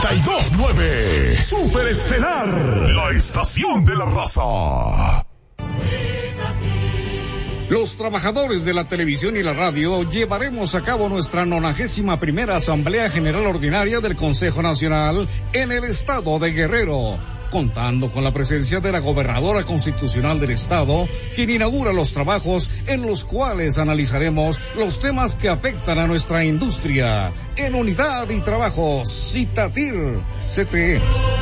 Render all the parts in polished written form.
92.9. Superestelar, la estación de la raza. Los trabajadores de la televisión y la radio llevaremos a cabo nuestra 91ª Asamblea General Ordinaria del Consejo Nacional en el estado de Guerrero, contando con la presencia de la gobernadora constitucional del estado, quien inaugura los trabajos en los cuales analizaremos los temas que afectan a nuestra industria. En Unidad y Trabajo, Citatir, CTE.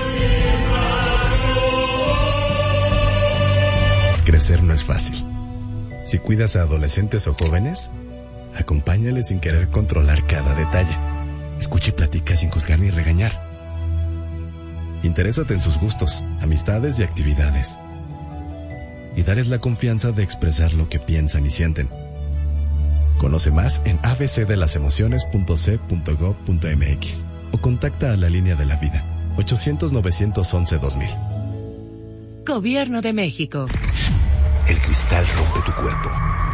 Crecer no es fácil. Si cuidas a adolescentes o jóvenes, acompáñales sin querer controlar cada detalle. Escucha y platica sin juzgar ni regañar. Interésate en sus gustos, amistades y actividades. Y darles la confianza de expresar lo que piensan y sienten. Conoce más en abcdelasemociones.c.gov.mx o contacta a la Línea de la Vida, 800-911-2000. Gobierno de México. El cristal rompe tu cuerpo,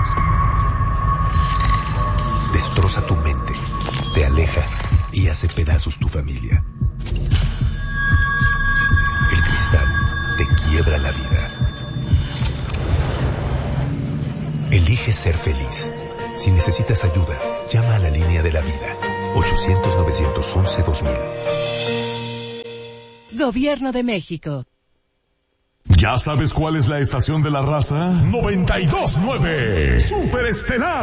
destroza tu mente, te aleja y hace pedazos tu familia. El cristal te quiebra la vida. Elige ser feliz. Si necesitas ayuda, llama a la Línea de la Vida, 800-911-2000. Gobierno de México. ¿Ya sabes cuál es la estación de la raza? 92.9. Superestelar.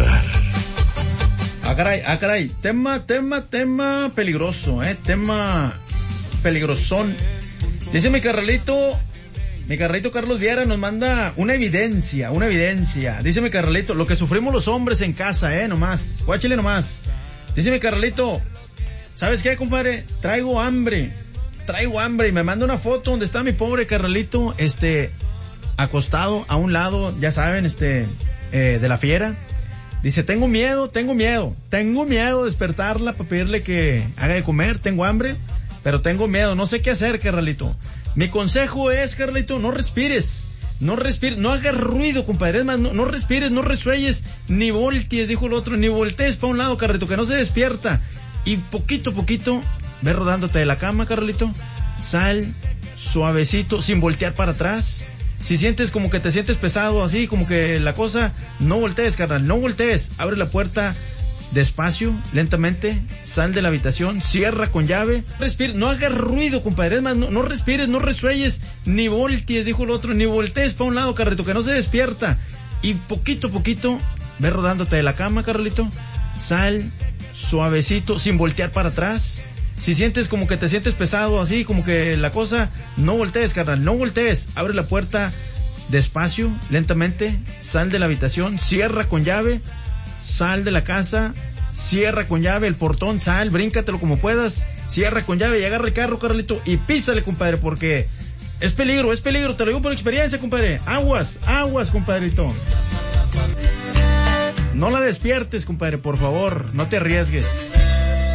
Caray. Tema peligroso, tema peligrosón. Dice mi carnalito Carlos Viera nos manda una evidencia. Dice mi carnalito, lo que sufrimos los hombres en casa, nomás. Guáchale nomás. Dice mi carnalito, ¿sabes qué, compadre? Traigo hambre y me manda una foto donde está mi pobre carnalito, acostado a un lado, ya saben, de la fiera. Dice, tengo miedo de despertarla para pedirle que haga de comer, tengo hambre, pero tengo miedo, no sé qué hacer, carnalito. Mi consejo es, carnalito, no respires, no hagas ruido, compadre, es más, no respires, no resuelles, ni voltees, dijo el otro, ni voltees para un lado, carnalito, que no se despierta. Y poquito a poquito, ve rodándote de la cama, Carlito. Sal suavecito, sin voltear para atrás. Si sientes como que te sientes pesado, así como que la cosa, no voltees, carnal, no voltees. Abre la puerta despacio, lentamente. Sal de la habitación, cierra con llave. Respira, no hagas ruido, compadre. Es más, no respires, no resuelles, ni voltees, dijo el otro, ni voltees para un lado, Carlito, que no se despierta. Y poquito a poquito, ve rodándote de la cama, Carlito. Sal suavecito, sin voltear para atrás. Si sientes como que te sientes pesado, así como que la cosa, no voltees, carnal, no voltees. Abre la puerta despacio, lentamente. Sal de la habitación, cierra con llave. Sal de la casa, cierra con llave el portón, sal, bríncatelo como puedas. Cierra con llave y agarra el carro, Carlito, y písale, compadre, porque es peligro, te lo digo por experiencia, compadre. Aguas, compadrito. No la despiertes, compadre, por favor, no te arriesgues.